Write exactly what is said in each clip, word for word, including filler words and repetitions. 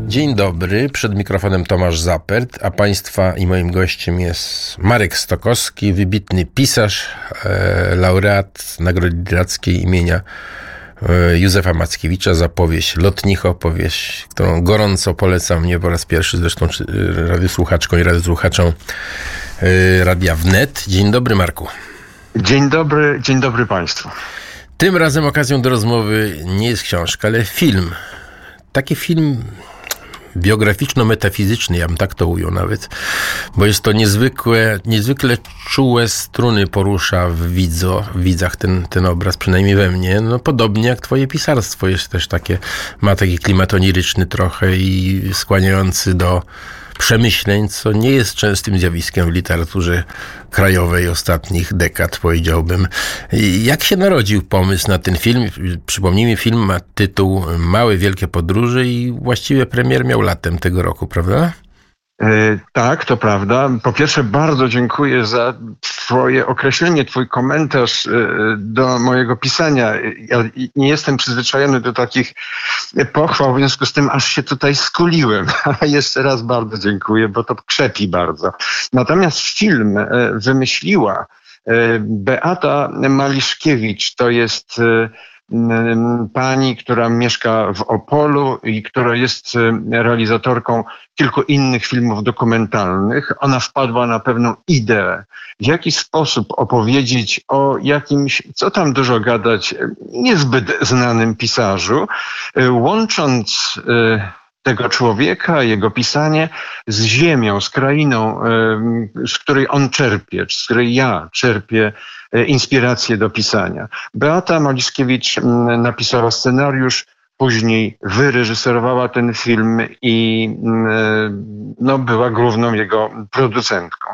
Dzień dobry, przed mikrofonem Tomasz Zapert, a Państwa i moim gościem jest Marek Stokowski, wybitny pisarz, e, laureat Nagrody Literackiej imienia e, Józefa Mackiewicza za powieść Lotnicho, powieść, którą gorąco polecam, nie po raz pierwszy zresztą radiosłuchaczkom i radiosłuchaczom e, Radia Wnet. Dzień dobry, Marku. Dzień dobry, dzień dobry Państwu. Tym razem okazją do rozmowy nie jest książka, ale film. Taki film biograficzno-metafizyczny, ja bym tak to ujął nawet, bo jest to niezwykłe, niezwykle czułe struny porusza w, widzo, w widzach ten, ten obraz, przynajmniej we mnie. No podobnie jak twoje pisarstwo jest też takie, ma taki klimat oniryczny trochę i skłaniający do przemyśleń, co nie jest częstym zjawiskiem w literaturze krajowej ostatnich dekad, powiedziałbym. Jak się narodził pomysł na ten film? Przypomnijmy, film ma tytuł Małe Wielkie Podróże i właściwie premier miał latem tego roku, prawda? Yy, tak, to prawda. Po pierwsze, bardzo dziękuję za twoje określenie, twój komentarz yy, do mojego pisania. Ja nie jestem przyzwyczajony do takich pochwał, w związku z tym aż się tutaj skuliłem. Jeszcze raz bardzo dziękuję, bo to krzepi bardzo. Natomiast film yy, wymyśliła yy, Beata Maliszkiewicz. To jest yy, pani, która mieszka w Opolu i która jest realizatorką kilku innych filmów dokumentalnych. Ona wpadła na pewną ideę, w jaki sposób opowiedzieć o jakimś, co tam dużo gadać, niezbyt znanym pisarzu, łącząc tego człowieka, jego pisanie z ziemią, z krainą, z której on czerpie, z której ja czerpię inspirację do pisania. Beata Maliszkiewicz napisała scenariusz, później wyreżyserowała ten film i no, była główną jego producentką.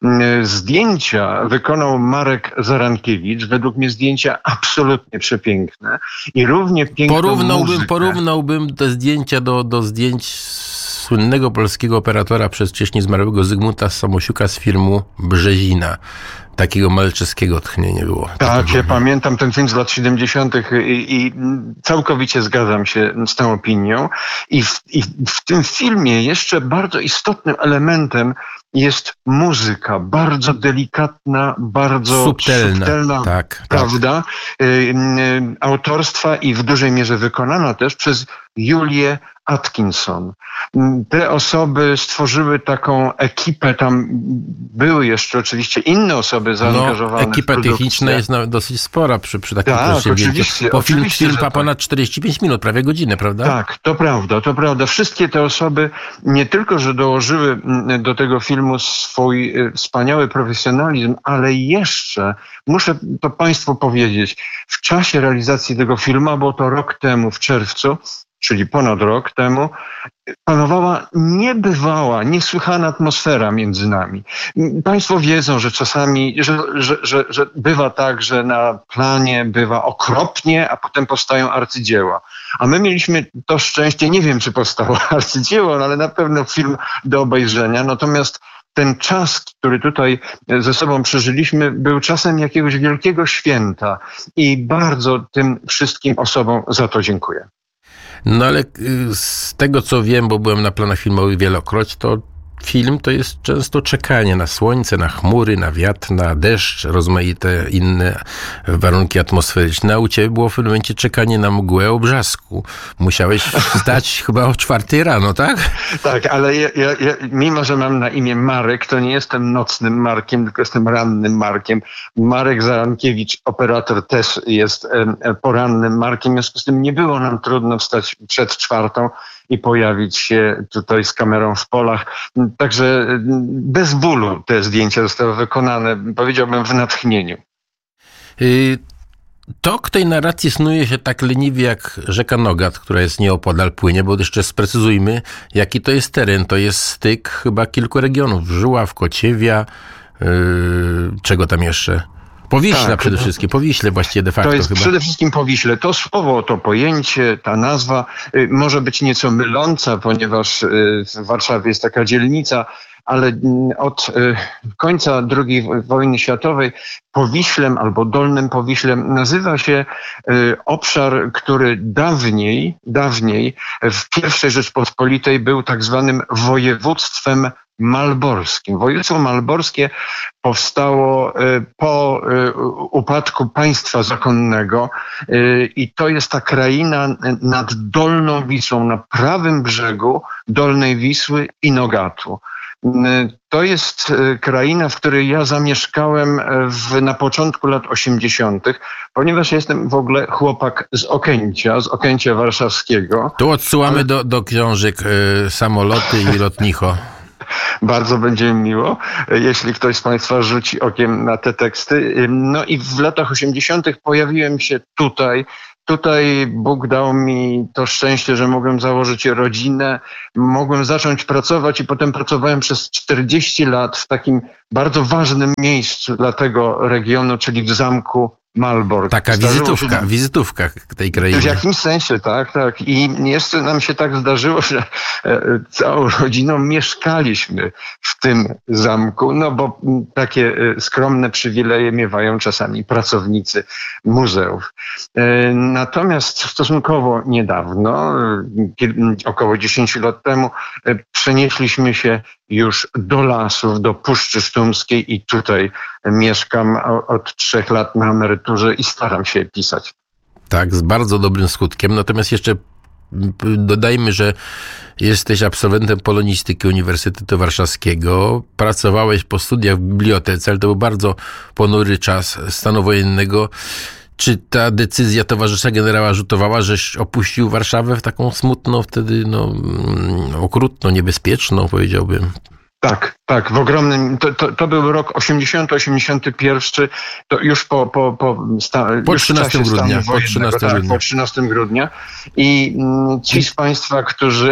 Zdjęcia wykonał Marek Zarankiewicz. Według mnie zdjęcia absolutnie przepiękne i równie piękną Porównałbym, muzykę. porównałbym te zdjęcia do, do zdjęć słynnego polskiego operatora przez wcześniej zmarłego Zygmunta Samosiuka z filmu Brzezina. Takiego malczeskiego tchnienia było. Tak, ja pamiętam ten film z lat siedemdziesiątych i, i całkowicie zgadzam się z tą opinią. I w, i w tym filmie jeszcze bardzo istotnym elementem jest muzyka, bardzo delikatna, bardzo subtelna, subtelna tak, prawda? Tak. Autorstwa i w dużej mierze wykonana też przez Julię Atkinson. Te osoby stworzyły taką ekipę, tam były jeszcze oczywiście inne osoby zaangażowane. No, ekipa techniczna jest dosyć spora przy, przy takim tak, przedsięwzięciu. oczywiście, Bo film oczywiście, trwa tak. ponad czterdzieści pięć minut, prawie godzinę, prawda? Tak, to prawda, to prawda. Wszystkie te osoby nie tylko, że dołożyły do tego filmu swój wspaniały profesjonalizm, ale jeszcze, muszę to Państwu powiedzieć, w czasie realizacji tego filmu, bo to rok temu, w czerwcu, czyli ponad rok temu, panowała niebywała, niesłychana atmosfera między nami. Państwo wiedzą, że czasami, że, że, że, że bywa tak, że na planie bywa okropnie, a potem powstają arcydzieła. A my mieliśmy to szczęście, nie wiem, czy powstało arcydzieło, ale na pewno film do obejrzenia. Natomiast ten czas, który tutaj ze sobą przeżyliśmy, był czasem jakiegoś wielkiego święta i bardzo tym wszystkim osobom za to dziękuję. No ale z tego, co wiem, bo byłem na planach filmowych wielokroć, to film to jest często czekanie na słońce, na chmury, na wiatr, na deszcz, rozmaite inne warunki atmosferyczne. A u ciebie było w pewnym momencie czekanie na mgłę o brzasku. Musiałeś wstać chyba o czwartej rano, tak? Tak, ale ja, ja, ja, mimo, że mam na imię Marek, to nie jestem nocnym Markiem, tylko jestem rannym Markiem. Marek Zarankiewicz, operator, też jest e, porannym Markiem. W związku z tym nie było nam trudno wstać przed czwartą i pojawić się tutaj z kamerą w polach. Także bez bólu te zdjęcia zostały wykonane, powiedziałbym, w natchnieniu. Tok tej narracji snuje się tak leniwie jak rzeka Nogat, która jest nieopodal, płynie, bo jeszcze sprecyzujmy, jaki to jest teren. To jest styk chyba kilku regionów. Żuław, Kociewia, yy, czego tam jeszcze? Powiśla tak, przede wszystkim, Powiśle właściwie de facto To jest chyba. przede wszystkim Powiśle. To słowo, to pojęcie, ta nazwa y, może być nieco myląca, ponieważ y, w Warszawie jest taka dzielnica, ale od końca drugiej wojny światowej Powiślem albo Dolnym Powiślem nazywa się obszar, który dawniej, dawniej w pierwszej Rzeczpospolitej był tak zwanym województwem malborskim. Województwo malborskie powstało po upadku państwa zakonnego i to jest ta kraina nad Dolną Wisłą, na prawym brzegu Dolnej Wisły i Nogatu. To jest kraina, w której ja zamieszkałem w, na początku lat osiemdziesiątych, ponieważ jestem w ogóle chłopak z Okęcia, z Okęcia warszawskiego. Tu odsyłamy ale... do, do książek y, Samoloty i Lotnicho. Bardzo będzie mi miło, jeśli ktoś z Państwa rzuci okiem na te teksty. No i w latach osiemdziesiątych pojawiłem się tutaj. Tutaj Bóg dał mi to szczęście, że mogłem założyć rodzinę, mogłem zacząć pracować i potem pracowałem przez czterdzieści lat w takim bardzo ważnym miejscu dla tego regionu, czyli w zamku Malbork. Taka wizytówka, się... wizytówka tej krainy. W jakimś sensie, tak, tak. I jeszcze nam się tak zdarzyło, że całą rodziną mieszkaliśmy w tym zamku, no bo takie skromne przywileje miewają czasami pracownicy muzeów. Natomiast stosunkowo niedawno, około dziesięć lat temu, przenieśliśmy się już do lasów, do Puszczy Sztumskiej i tutaj mieszkam od trzech lat na emeryturze i staram się pisać. Tak, z bardzo dobrym skutkiem. Natomiast jeszcze dodajmy, że jesteś absolwentem polonistyki Uniwersytetu Warszawskiego. Pracowałeś po studiach w bibliotece, ale to był bardzo ponury czas stanu wojennego. Czy ta decyzja towarzysza generała rzutowała, żeś opuścił Warszawę w taką smutną, wtedy no, okrutną, niebezpieczną, powiedziałbym? Tak, tak, w ogromnym, to, to, to był rok osiemdziesiąty, osiemdziesiąty pierwszy, to już po, po, po, sta, po już trzynastego grudnia. Po trzynastego tak, grudnia. po trzynastego grudnia. I m, ci z Państwa, którzy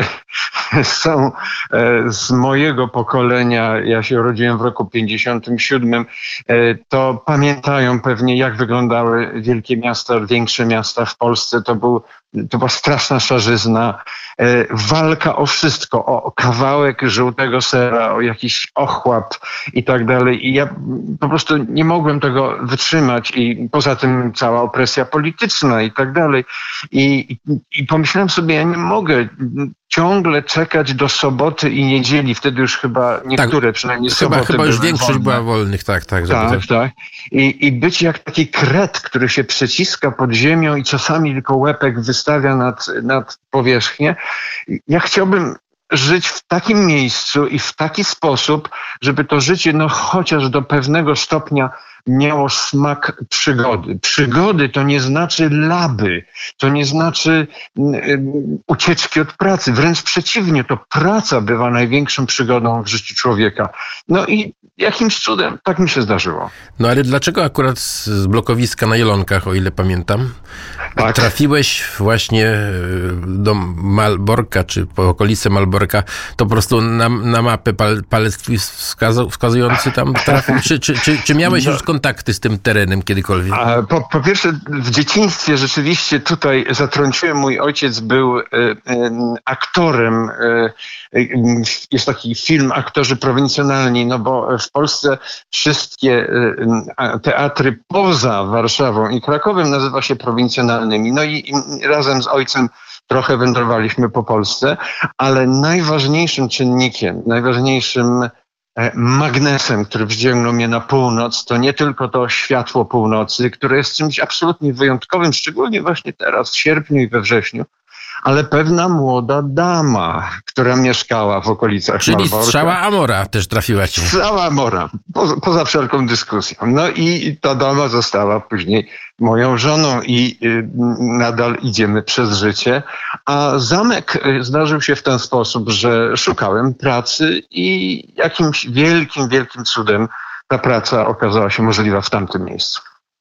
są e, z mojego pokolenia, ja się urodziłem w roku pięćdziesiątym siódmym, e, to pamiętają pewnie, jak wyglądały wielkie miasta, większe miasta w Polsce. To był To była straszna szarzyzna, e, walka o wszystko, o, o kawałek żółtego sera, o jakiś ochłap i tak dalej. I ja po prostu nie mogłem tego wytrzymać i poza tym cała opresja polityczna i tak dalej. I, i, i pomyślałem sobie, ja nie mogę ciągle czekać do soboty i niedzieli. Wtedy już chyba niektóre, tak, przynajmniej chyba, soboty chyba już były większość wolne. była wolnych, tak, tak. Tak, żeby... tak. I, I być jak taki kret, który się przeciska pod ziemią i czasami tylko łepek wystawia nad, nad powierzchnię. Ja chciałbym żyć w takim miejscu i w taki sposób, żeby to życie no chociaż do pewnego stopnia miało smak przygody. Przygody to nie znaczy laby, to nie znaczy y, ucieczki od pracy. Wręcz przeciwnie, to praca bywa największą przygodą w życiu człowieka. No i jakimś cudem tak mi się zdarzyło. No ale dlaczego akurat z blokowiska na Jelonkach, o ile pamiętam, tak, trafiłeś właśnie do Malborka, czy po okolicy Malborka, to po prostu na, na mapę pal, palec twój wskazu, wskazujący tam trafił? Czy, czy, czy, czy miałeś no. już kontakty z tym terenem kiedykolwiek? A po, po pierwsze, w dzieciństwie rzeczywiście tutaj zatrąciłem. Mój ojciec był y, y, aktorem. Y, y, jest taki film Aktorzy prowincjonalni, no bo w Polsce wszystkie y, teatry poza Warszawą i Krakowem nazywa się prowincjonalnymi. No i, i razem z ojcem trochę wędrowaliśmy po Polsce, ale najważniejszym czynnikiem, najważniejszym magnesem, który wciągnął mnie na północ, to nie tylko to światło północy, które jest czymś absolutnie wyjątkowym, szczególnie właśnie teraz, w sierpniu i we wrześniu, ale pewna młoda dama, która mieszkała w okolicach Czyli Malborka. strzała Amora też trafiła ci. Strzała Amora, poza, poza wszelką dyskusją. No i ta dama została później moją żoną i y, nadal idziemy przez życie. A zamek zdarzył się w ten sposób, że szukałem pracy i jakimś wielkim, wielkim cudem ta praca okazała się możliwa w tamtym miejscu.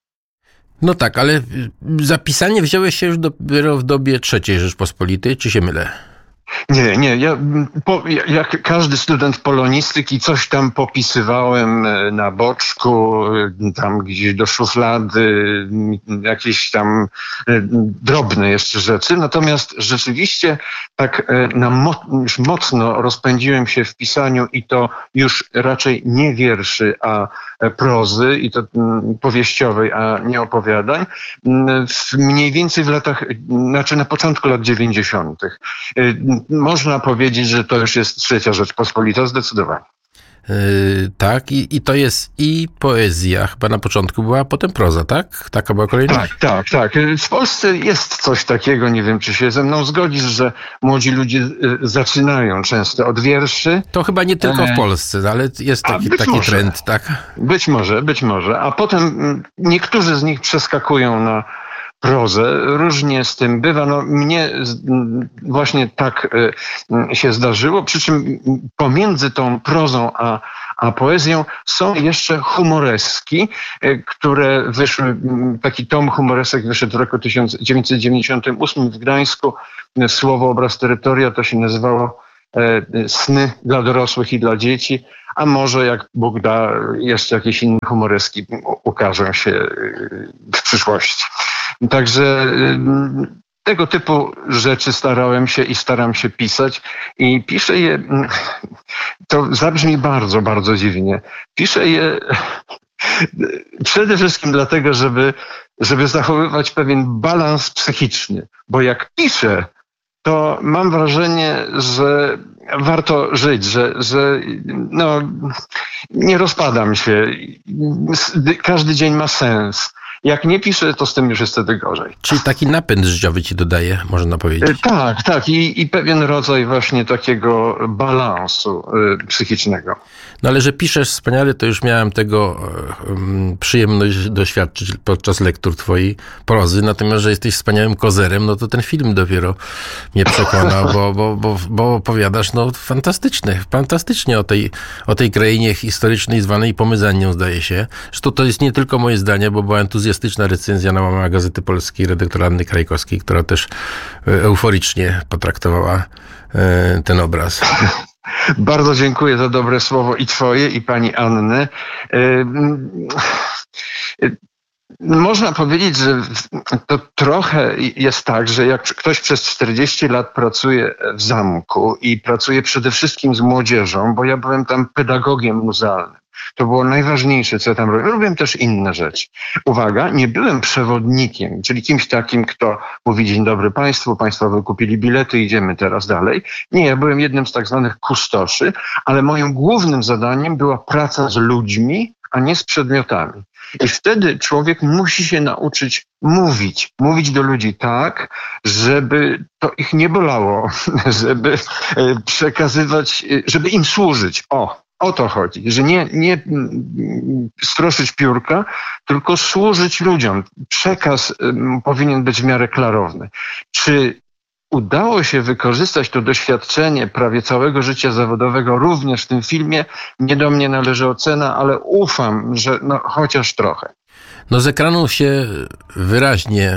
No tak, ale zapisanie wziąłeś się już dopiero w dobie trzeciej Rzeczpospolitej, czy się mylę? Nie, nie. Ja, po, jak każdy student polonistyki coś tam popisywałem na boczku, tam gdzieś do szuflady, jakieś tam drobne jeszcze rzeczy. Natomiast rzeczywiście tak na mo- już mocno rozpędziłem się w pisaniu i to już raczej nie wierszy, a prozy i to powieściowej, a nie opowiadań. W mniej więcej w latach, znaczy na początku lat dziewięćdziesiątych. Można powiedzieć, że to już jest trzecia Rzeczpospolita, zdecydowanie. Yy, tak, i, i to jest i poezja, chyba na początku była, a potem proza, tak? Taka była kolejność? Tak, tak, tak. W Polsce jest coś takiego, nie wiem, czy się ze mną zgodzisz, że młodzi ludzie zaczynają często od wierszy. To chyba nie tylko w Polsce, ale jest taki, taki może. trend, tak? Być może, być może. A potem niektórzy z nich przeskakują na prozę. Różnie z tym bywa. No, mnie właśnie tak się zdarzyło, przy czym pomiędzy tą prozą a, a poezją są jeszcze humoreski, które wyszły, taki tom humoresek wyszedł w roku tysiąc dziewięćset dziewięćdziesiątym ósmym w Gdańsku. Słowo, obraz, terytoria, to się nazywało Sny dla dorosłych i dla dzieci. A może jak Bóg da, jeszcze jakieś inne humoreski ukażą się w przyszłości. Także tego typu rzeczy starałem się i staram się pisać i piszę je, to zabrzmi bardzo, bardzo dziwnie, piszę je przede wszystkim dlatego, żeby, żeby zachowywać pewien balans psychiczny, bo jak piszę, to mam wrażenie, że warto żyć, że, że no, nie rozpadam się. Każdy dzień ma sens. Jak nie piszę, to z tym już jest wtedy gorzej. Czyli taki napęd życiowy ci dodaje, można powiedzieć. Tak, tak. I, i pewien rodzaj właśnie takiego balansu y, psychicznego. No ale że piszesz wspaniale, to już miałem tego um, przyjemność doświadczyć podczas lektur twojej prozy. Natomiast, że jesteś wspaniałym kozerem, no to ten film dopiero mnie przekonał, bo, bo, bo, bo opowiadasz no fantastycznie, fantastycznie o tej, o tej krainie historycznej zwanej Pomyzanią, zdaje się. Zresztą to jest nie tylko moje zdanie, bo była entuzjastyczna recenzja na łamach Gazety Polskiej redaktor Anny Krajkowskiej, która też euforycznie potraktowała ten obraz. Bardzo dziękuję za dobre słowo i twoje, i pani Anny. Można powiedzieć, że to trochę jest tak, że jak ktoś przez czterdzieści lat pracuje w zamku i pracuje przede wszystkim z młodzieżą, bo ja byłem tam pedagogiem muzealnym. To było najważniejsze, co ja tam robiłem. Robiłem też inne rzeczy. Uwaga, nie byłem przewodnikiem, czyli kimś takim, kto mówi dzień dobry państwu, państwo wykupili bilety, idziemy teraz dalej. Nie, ja byłem jednym z tak zwanych kustoszy, ale moim głównym zadaniem była praca z ludźmi, a nie z przedmiotami. I wtedy człowiek musi się nauczyć mówić. Mówić do ludzi tak, żeby to ich nie bolało, żeby przekazywać, żeby im służyć. O! O to chodzi, że nie, nie stroszyć piórka, tylko służyć ludziom. Przekaz powinien być w miarę klarowny. Czy udało się wykorzystać to doświadczenie prawie całego życia zawodowego również w tym filmie? Nie do mnie należy ocena, ale ufam, że no, chociaż trochę. No z ekranu się wyraźnie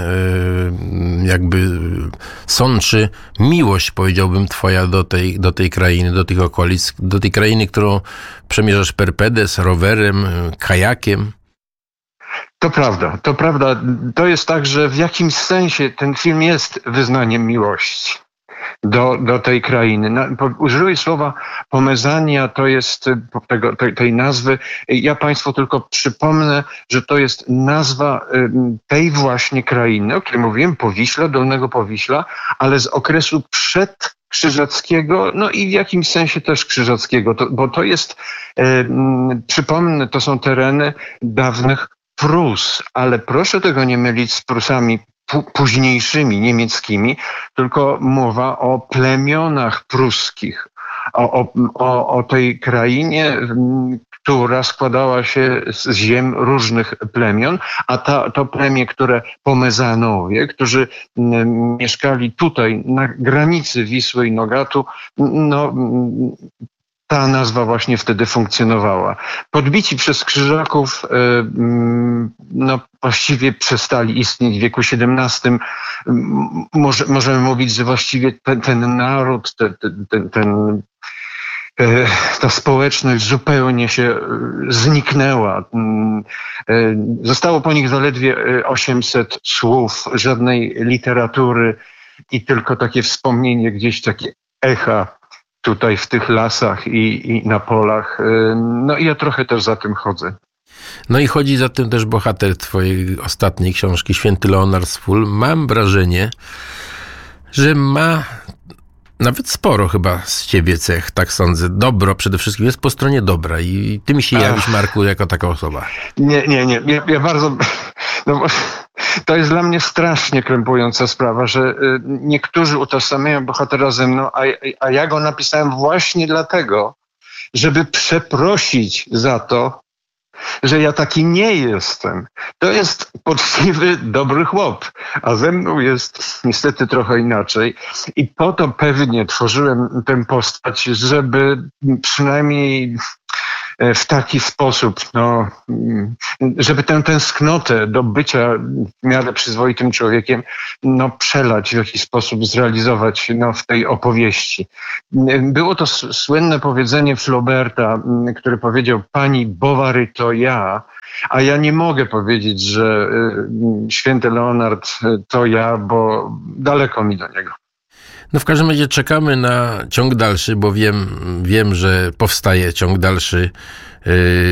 jakby sączy miłość, powiedziałbym, twoja do tej, do tej krainy, do tych okolic, do tej krainy, którą przemierzasz perpedes, rowerem, kajakiem. To prawda, to prawda. To jest tak, że w jakimś sensie ten film jest wyznaniem miłości do, do tej krainy. Na, po, użyłeś słowa Pomezania, to jest tego, tej, tej nazwy. Ja państwu tylko przypomnę, że to jest nazwa tej właśnie krainy, o której mówiłem, Powiśla, Dolnego Powiśla, ale z okresu przed Krzyżackiego, no i w jakimś sensie też Krzyżackiego, to, bo to jest, e, przypomnę, to są tereny dawnych Prus, ale proszę tego nie mylić z Prusami późniejszymi, niemieckimi, tylko mowa o plemionach pruskich, o, o, o, o tej krainie, która składała się z ziem różnych plemion, a ta, to plemię, które Pomezanowie, którzy m, mieszkali tutaj na granicy Wisły i Nogatu, no ta nazwa właśnie wtedy funkcjonowała. Podbici przez Krzyżaków no, właściwie przestali istnieć w wieku siedemnastym. Może, możemy mówić, że właściwie ten, ten naród, ten, ten, ten, ta społeczność zupełnie się zniknęła. Zostało po nich zaledwie osiemset słów, żadnej literatury i tylko takie wspomnienie, gdzieś takie echa tutaj w tych lasach i, i na polach. No i ja trochę też za tym chodzę. No i chodzi za tym też bohater twojej ostatniej książki, Święty Leonard Swól. Mam wrażenie, że ma nawet sporo chyba z ciebie cech, tak sądzę. Dobro przede wszystkim jest po stronie dobra i ty mi się jawisz, Marku, jako taka osoba. Nie, nie, nie. Ja, ja bardzo... No, to jest dla mnie strasznie krępująca sprawa, że niektórzy utożsamiają bohatera ze mną, a, a ja go napisałem właśnie dlatego, żeby przeprosić za to, że ja taki nie jestem. To jest poczciwy, dobry chłop, a ze mną jest niestety trochę inaczej. I po to pewnie tworzyłem tę postać, żeby przynajmniej w taki sposób, no, żeby tę tęsknotę do bycia w miarę przyzwoitym człowiekiem, no, przelać, w jakiś sposób zrealizować, no, w tej opowieści. Było to słynne powiedzenie Flauberta, który powiedział: pani Bovary to ja, a ja nie mogę powiedzieć, że Święty Leonard to ja, bo daleko mi do niego. No w każdym razie czekamy na ciąg dalszy, bo wiem, wiem, że powstaje ciąg dalszy yy,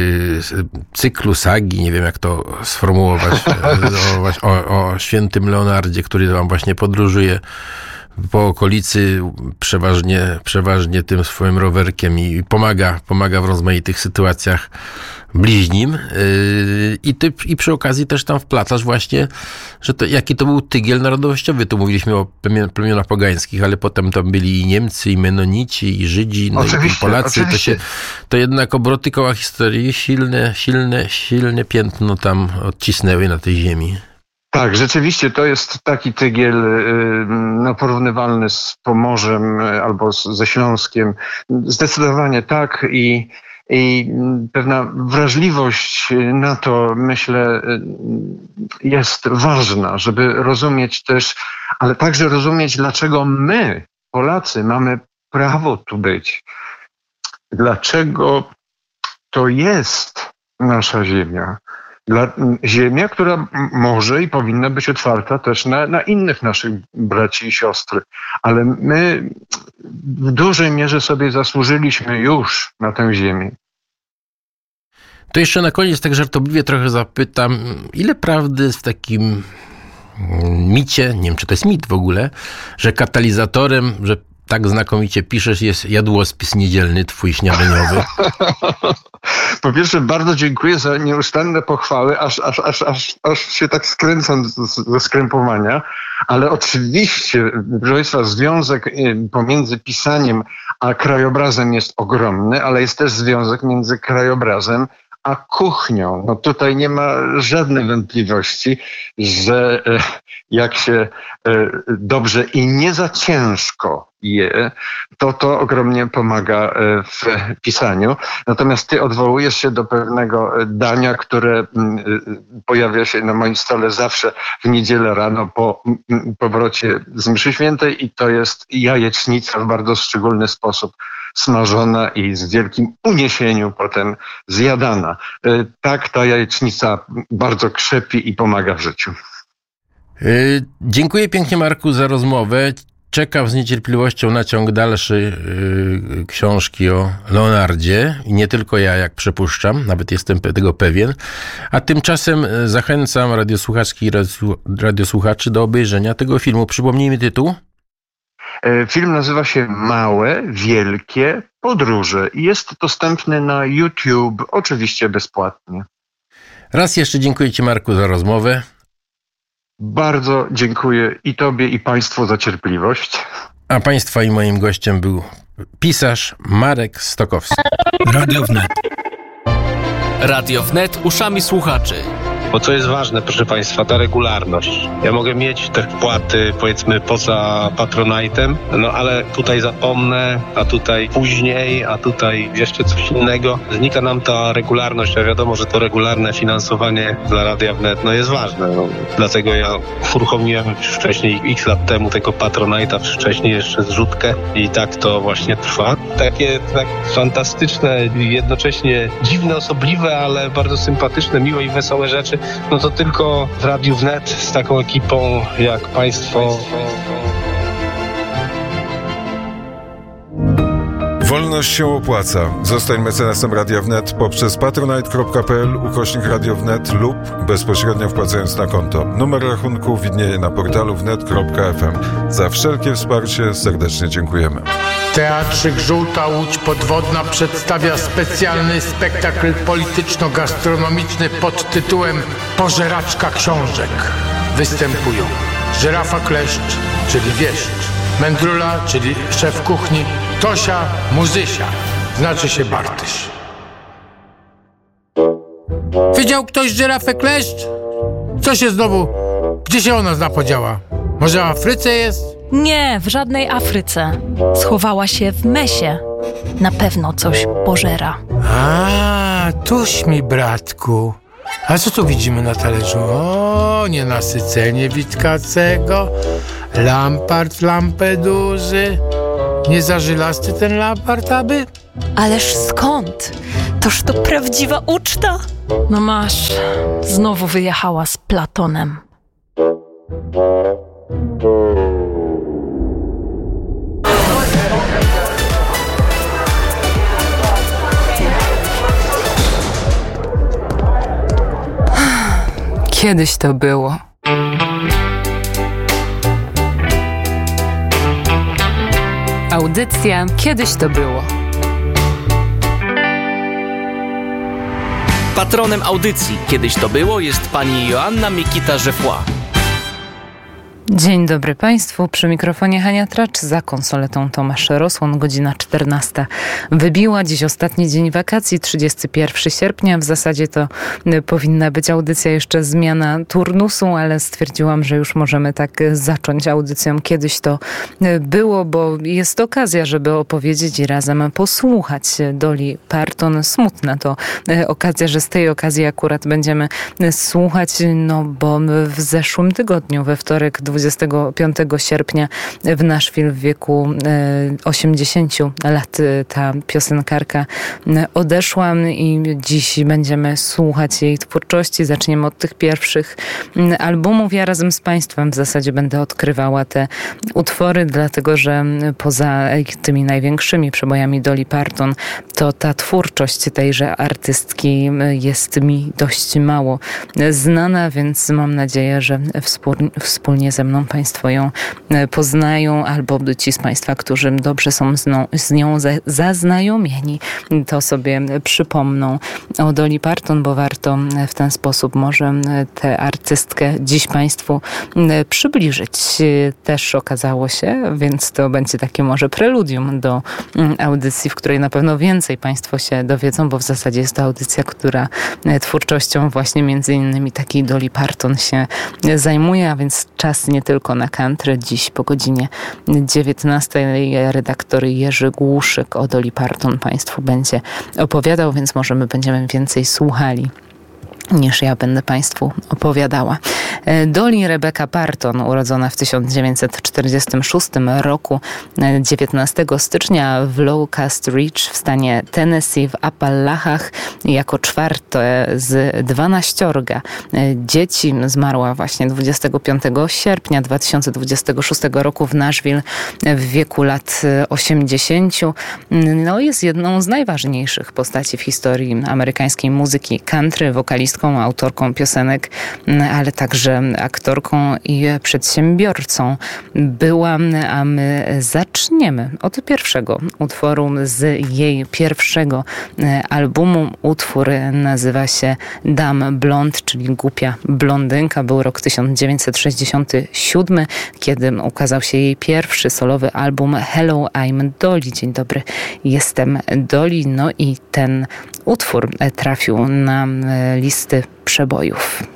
cyklu sagi, nie wiem jak to sformułować, o, o, o świętym Leonardzie, który tam właśnie podróżuje po okolicy przeważnie, przeważnie tym swoim rowerkiem i pomaga, pomaga w rozmaitych sytuacjach bliźnim. Yy, i ty i przy okazji też tam wplatasz właśnie, że to, jaki to był tygiel narodowościowy. Tu mówiliśmy o plemionach pogańskich, ale potem tam byli i Niemcy, i Menonici, i Żydzi, no i Polacy. To, się, to jednak obroty koła historii silne, silne, silne piętno tam odcisnęły na tej ziemi. Tak, rzeczywiście to jest taki tygiel no, porównywalny z Pomorzem albo z, ze Śląskiem. Zdecydowanie tak i, i pewna wrażliwość na to, myślę, jest ważna, żeby rozumieć też, ale także rozumieć, dlaczego my, Polacy, mamy prawo tu być. Dlaczego to jest nasza ziemia. Dla, ziemia, która może i powinna być otwarta też na, na innych naszych braci i siostry. Ale my w dużej mierze sobie zasłużyliśmy już na tę ziemię. To jeszcze na koniec tak żartobliwie trochę zapytam, ile prawdy jest w takim micie, nie wiem czy to jest mit w ogóle, że katalizatorem, że tak znakomicie piszesz, jest jadłospis niedzielny, twój śniadaniowy. Po pierwsze, bardzo dziękuję za nieustanne pochwały, aż, aż, aż, aż, aż się tak skręcam ze skrępowania, ale oczywiście, proszę Państwa, związek pomiędzy pisaniem a krajobrazem jest ogromny, ale jest też związek między krajobrazem a kuchnią. No tutaj nie ma żadnej wątpliwości, że jak się dobrze i nie za ciężko je, to to ogromnie pomaga w pisaniu. Natomiast ty odwołujesz się do pewnego dania, które pojawia się na moim stole zawsze w niedzielę rano po powrocie z mszy świętej i to jest jajecznica w bardzo szczególny sposób smażona i z wielkim uniesieniu potem zjadana. Tak, ta jajecznica bardzo krzepi i pomaga w życiu. Yy, dziękuję pięknie, Marku, za rozmowę. Czekam z niecierpliwością na ciąg dalszy yy, książki o Leonardzie i nie tylko ja, jak przypuszczam, nawet jestem tego pewien. A tymczasem zachęcam radiosłuchaczki i radiosłuchaczy do obejrzenia tego filmu. Przypomnijmy tytuł. Film nazywa się Małe, Wielkie Podróże i jest dostępny na YouTube, oczywiście bezpłatnie. Raz jeszcze dziękuję Ci, Marku, za rozmowę. Bardzo dziękuję i Tobie, i Państwu za cierpliwość. A Państwa i moim gościem był pisarz Marek Stokowski. Radio Wnet. Radio Wnet uszami słuchaczy. Bo co jest ważne, proszę Państwa, ta regularność. Ja mogę mieć te wpłaty, powiedzmy, poza Patronite'em, no ale tutaj zapomnę, a tutaj później, a tutaj jeszcze coś innego. Znika nam ta regularność, a wiadomo, że to regularne finansowanie dla Radia Wnet no jest ważne. No, dlatego ja uruchomiłem już wcześniej, x lat temu, tego Patronite'a, wcześniej jeszcze zrzutkę i tak to właśnie trwa. Takie tak fantastyczne, jednocześnie dziwne, osobliwe, ale bardzo sympatyczne, miłe i wesołe rzeczy, no to tylko w Radiu Wnet z taką ekipą jak Państwo. Wolność się opłaca. Zostań mecenasem Radia Wnet poprzez patronite.pl ukośnik Radio Wnet lub bezpośrednio wpłacając na konto. Numer rachunku widnieje na portalu wnet kropka f m. Za wszelkie wsparcie serdecznie dziękujemy. Teatrzyk Żółta Łódź Podwodna przedstawia specjalny spektakl polityczno-gastronomiczny pod tytułem Pożeraczka książek. Występują Żyrafa Kleszcz, czyli Wieszcz, Mędrula, czyli szef kuchni, Tosia, Muzysia, znaczy się Bartysz. Widział ktoś żyrafę Kleszcz? Co się znowu, gdzie się ona zapodziała? Może w Afryce jest? Nie, w żadnej Afryce. Schowała się w mesie. Na pewno coś pożera. A, tuś mi, bratku. A co tu widzimy na talerzu? O, nienasycenie Witkacego, Lampart w Lampeduzy. Nie zażylasty ten Lampart, aby? Ależ skąd? Toż to prawdziwa uczta. No masz, znowu wyjechała z Platonem. Kiedyś to było. Audycja Kiedyś to było. Patronem audycji Kiedyś to było jest pani Joanna Mikita-Żefła. Dzień dobry Państwu, przy mikrofonie Hania Tracz, za konsoletą Tomasz Rosłon, godzina czternasta wybiła. Dziś ostatni dzień wakacji, trzydziestego pierwszego sierpnia. W zasadzie to powinna być audycja jeszcze zmiana turnusu, ale stwierdziłam, że już możemy tak zacząć audycją. Kiedyś to było, bo jest okazja, żeby opowiedzieć i razem posłuchać Dolly Parton. Smutna to okazja, że z tej okazji akurat będziemy słuchać, no bo w zeszłym tygodniu, we wtorek dwudziestego piątego sierpnia w Nashville w wieku osiemdziesięciu lat ta piosenkarka odeszła i dziś będziemy słuchać jej twórczości. Zaczniemy od tych pierwszych albumów. Ja razem z Państwem w zasadzie będę odkrywała te utwory, dlatego że poza tymi największymi przebojami Dolly Parton, to ta twórczość tejże artystki jest mi dość mało znana, więc mam nadzieję, że wspólnie ze mną Państwo ją poznają, albo ci z Państwa, którzy dobrze są z nią, z nią zaznajomieni, to sobie przypomną o Dolly Parton, bo warto w ten sposób może tę artystkę dziś Państwu przybliżyć. Też okazało się, więc to będzie takie może preludium do audycji, w której na pewno więcej Państwo się dowiedzą, bo w zasadzie jest to audycja, która twórczością właśnie między innymi takiej Dolly Parton się zajmuje, a więc czas nie tylko na country. Dziś po godzinie dziewiętnastej redaktor Jerzy Głuszyk o Dolly Parton Państwu będzie opowiadał, więc może my będziemy więcej słuchali niż ja będę Państwu opowiadała. Dolly Rebecca Parton, urodzona w tysiąc dziewięćset czterdziestym szóstym roku, dziewiętnastego stycznia w Locust Ridge w stanie Tennessee w Appalachach, jako czwarte z dwanaściorga dzieci. Zmarła właśnie dwudziestego piątego sierpnia dwa tysiące dwudziestego szóstego roku w Nashville w wieku lat osiemdziesięciu. No, jest jedną z najważniejszych postaci w historii amerykańskiej muzyki country, wokalistką, autorką piosenek, ale także aktorką i przedsiębiorcą była, a my zaczniemy od pierwszego utworu z jej pierwszego albumu. Utwór nazywa się Dumb Blonde, czyli głupia blondynka. Był rok tysiąc dziewięćset sześćdziesiąty siódmy, kiedy ukazał się jej pierwszy solowy album Hello, I'm Dolly. Dzień dobry, jestem Dolly. No i ten utwór trafił na listy przebojów.